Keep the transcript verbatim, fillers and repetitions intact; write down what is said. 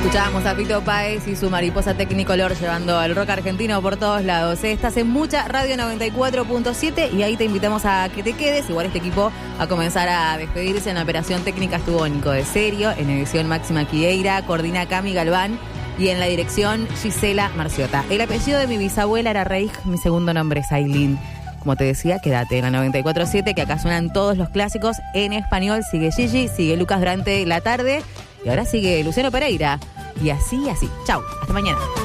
Escuchábamos a Fito Páez y su mariposa Technicolor llevando el rock argentino por todos lados. Estás en Mucha Radio noventa y cuatro punto siete y ahí te invitamos a que te quedes. Igual este equipo a comenzar a despedirse. En la operación técnica estuvo Nico de Serio, en edición Máxima Quieira, coordina Cami Galván y en la dirección Gisela Marciota. El apellido de mi bisabuela era Reich, mi segundo nombre es Ailín. Como te decía, quédate en la noventa y cuatro punto siete, que acá suenan todos los clásicos en español. Sigue Gigi, sigue Lucas durante la tarde y ahora sigue Luciano Pereira. Y así, así. Chau, hasta mañana.